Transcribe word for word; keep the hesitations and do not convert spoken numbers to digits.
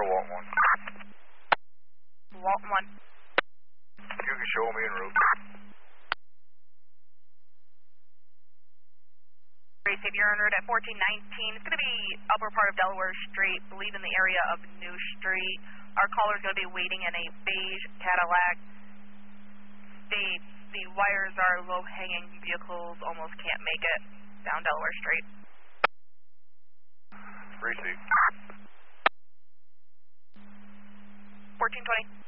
to Walton one. Walton one. You can show me en route. If you're en route at fourteen nineteen, it's going to be upper part of Delaware Street, believe in the area of New Street. Our caller is going to be waiting in a beige Cadillac. The, the wires are low-hanging vehicles, almost can't make it down Delaware Street. Receive. fourteen twenty.